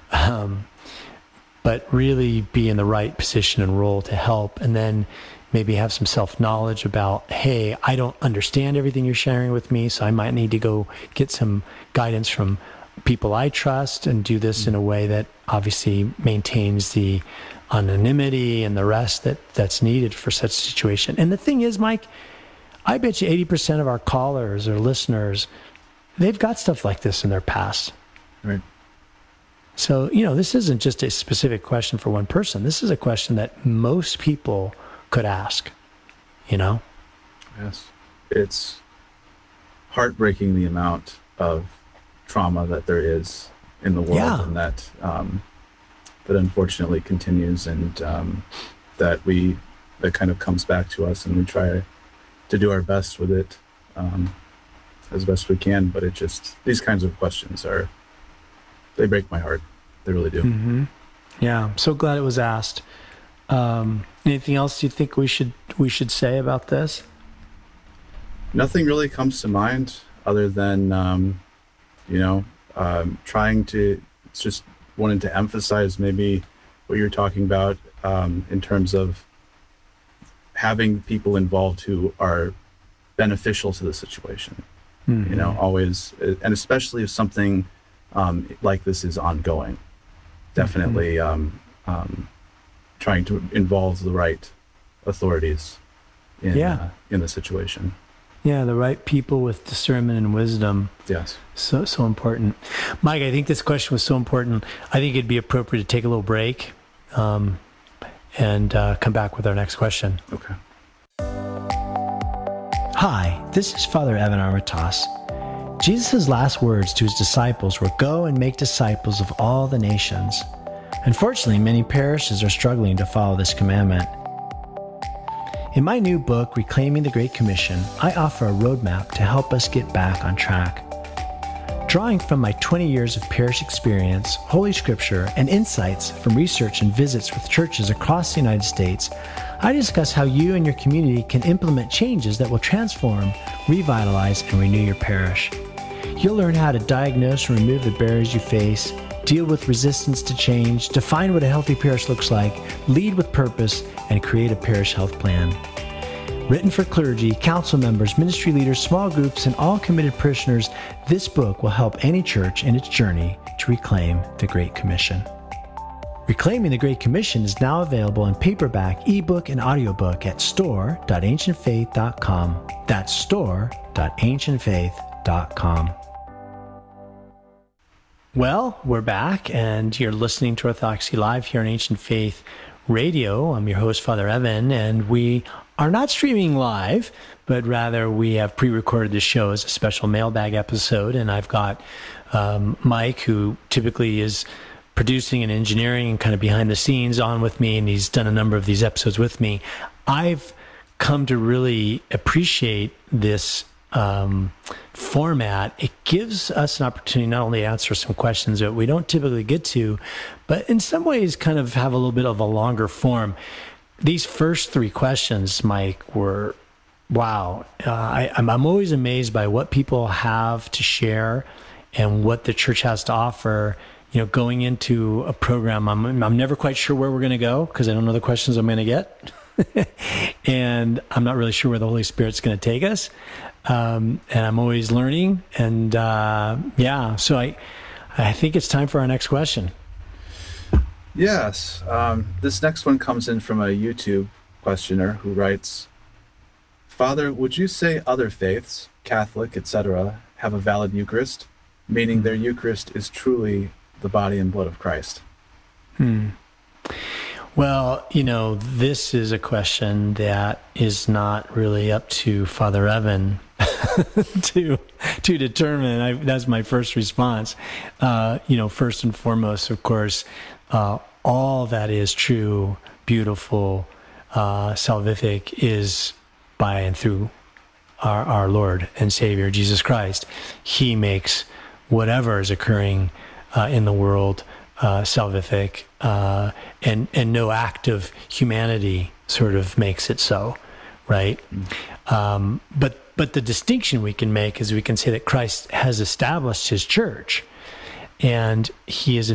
But really be in the right position and role to help, and then maybe have some self-knowledge about, hey, I don't understand everything you're sharing with me, so I might need to go get some guidance from people I trust and do this in a way that obviously maintains the anonymity and the rest that's needed for such a situation. And the thing is, Mike, I bet you 80% of our callers or listeners, they've got stuff like this in their past. Right. So, this isn't just a specific question for one person. This is a question that most people could ask, Yes. It's heartbreaking the amount of trauma that there is in the world, and that unfortunately continues, and that kind of comes back to us, and we try to do our best with it as best we can. But these kinds of questions they break my heart. They really do. Mm-hmm. Yeah, I'm so glad it was asked. Anything else you think we should say about this? Nothing really comes to mind other than just wanted to emphasize maybe what you're talking about in terms of having people involved who are beneficial to the situation. Mm-hmm. Always, and especially if something like this is ongoing, definitely trying to involve the right authorities in the situation. Yeah, the right people with discernment and wisdom. Yes. So important. Mike, I think this question was so important. I think it'd be appropriate to take a little break and come back with our next question. Okay. Hi, this is Father Evan Armatas. Jesus' last words to his disciples were, "Go and make disciples of all the nations." Unfortunately, many parishes are struggling to follow this commandment. In my new book, Reclaiming the Great Commission, I offer a roadmap to help us get back on track. Drawing from my 20 years of parish experience, Holy Scripture, and insights from research and visits with churches across the United States, I discuss how you and your community can implement changes that will transform, revitalize, and renew your parish. You'll learn how to diagnose and remove the barriers you face, deal with resistance to change, define what a healthy parish looks like, lead with purpose, and create a parish health plan. Written for clergy, council members, ministry leaders, small groups, and all committed parishioners, this book will help any church in its journey to reclaim the Great Commission. Reclaiming the Great Commission is now available in paperback, ebook, and audiobook at store.ancientfaith.com. That's store.ancientfaith.com. Well, we're back, and you're listening to Orthodoxy Live here on Ancient Faith Radio. I'm your host, Father Evan, and we are not streaming live, but rather we have pre-recorded the show as a special mailbag episode, and I've got Mike, who typically is producing and engineering and kind of behind the scenes, on with me, and he's done a number of these episodes with me. I've come to really appreciate this format. It gives us an opportunity not only to answer some questions that we don't typically get to, but in some ways kind of have a little bit of a longer form. These first three questions, Mike, were, wow. I'm always amazed by what people have to share and what the church has to offer. Going into a program, I'm never quite sure where we're going to go because I don't know the questions I'm going to get. And I'm not really sure where the Holy Spirit's going to take us. And I'm always learning. And so I think it's time for our next question. Yes. This next one comes in from a YouTube questioner who writes, "Father, would you say other faiths, Catholic, etc., have a valid Eucharist, meaning their Eucharist is truly the body and blood of Christ?" Well, this is a question that is not really up to Father Evan to determine. That's my first response. First and foremost, of course, all that is true, beautiful, salvific is by and through our Lord and Savior, Jesus Christ. He makes whatever is occurring in the world salvific, and no act of humanity sort of makes it so, right? But the distinction we can make is we can say that Christ has established his church, and he is